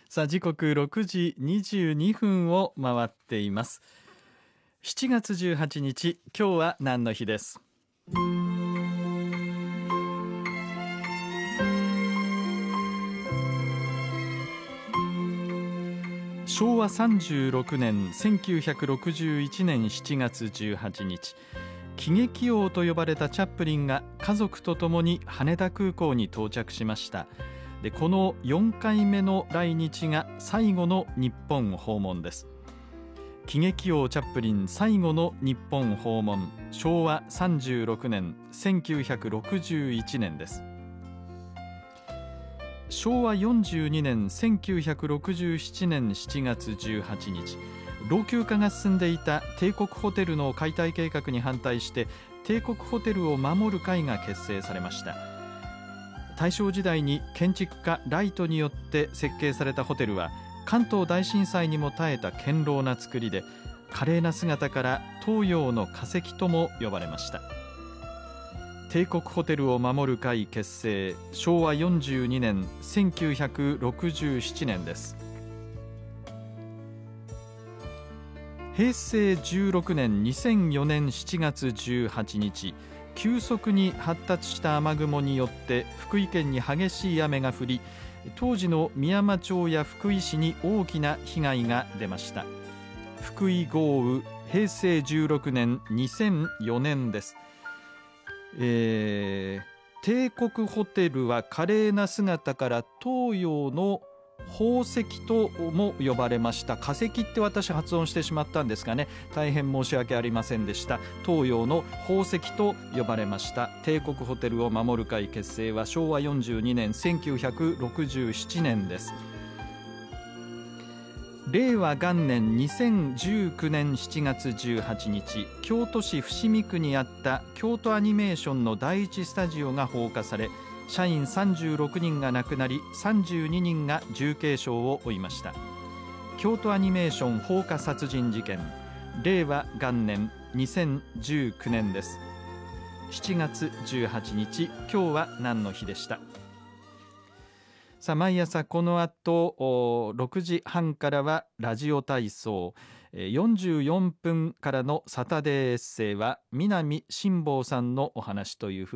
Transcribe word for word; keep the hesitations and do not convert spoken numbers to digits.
さあ時刻ろくじにじゅうにふんを回っています。しちがつじゅうはちにち、今日は何の日です。しょうわさんじゅうろくねんせんきゅうひゃくろくじゅういちねんしちがつじゅうはちにち、喜劇王と呼ばれたチャップリンが家族と共に羽田空港に到着しました。でこのよんかいめの来日が最後の日本訪問です。喜劇王チャップリン最後の日本訪問、しょうわさんじゅうろくねんせんきゅうひゃくろくじゅういちねんです。しょうわよんじゅうにねんせんきゅうひゃくろくじゅうななねんしちがつじゅうはちにち、老朽化が進んでいた帝国ホテルの解体計画に反対して帝国ホテルを守る会が結成されました。大正時代に建築家ライトによって設計されたホテルは関東大震災にも耐えた堅牢な造りで、華麗な姿から東洋の化石とも呼ばれました。帝国ホテルを守る会結成、しょうわよんじゅうにねんせんきゅうひゃくろくじゅうななねんです。へいせいじゅうろくねんにせんよねんしちがつじゅうはちにち、急速に発達した雨雲によって福井県に激しい雨が降り、当時の美山町や福井市に大きな被害が出ました。福井豪雨、へいせいじゅうろくねんにせんよねんです。えー、帝国ホテルは華麗な姿から東洋の宝石とも呼ばれました。化石って私発音してしまったんですがね、大変申し訳ありませんでした。東洋の宝石と呼ばれました帝国ホテルを守る会結成はしょうわよんじゅうにねんせんきゅうひゃくろくじゅうななねんです。れいわがんねんにせんじゅうきゅうねんしちがつじゅうはちにち、京都市伏見区にあった京都アニメーションの第一スタジオが放火され、社員さんじゅうろくにんが亡くなり、さんじゅうににんが重軽傷を負いました。京都アニメーション放火殺人事件、れいわがんねんにせんじゅうきゅうねんです。しちがつじゅうはちにち、今日は何の日でした。さあ毎朝この後ろくじはんからはラジオ体操、よんじゅうよんぷんからのサタデーエッセイは南辛坊さんのお話というふう